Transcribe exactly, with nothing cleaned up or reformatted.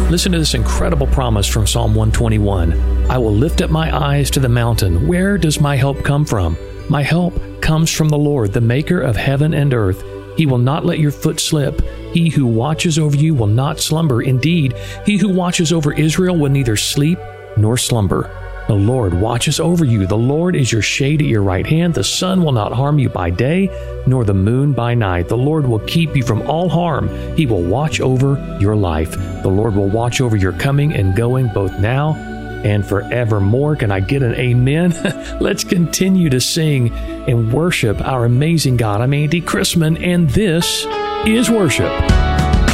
Listen to this incredible promise from Psalm one twenty-one. I will lift up my eyes to the mountain. Where does my help come from? My help comes from the Lord, the maker of heaven and earth. He will not let your foot slip. He who watches over you will not slumber. Indeed, he who watches over Israel will neither sleep nor slumber. The Lord watches over you. The Lord is your shade at your right hand. The sun will not harm you by day, nor the moon by night. The Lord will keep you from all harm. He will watch over your life. The Lord will watch over your coming and going both now and forevermore. Can I get an amen? Let's continue to sing and worship our amazing God. I'm Andy Chrisman, and this is worship.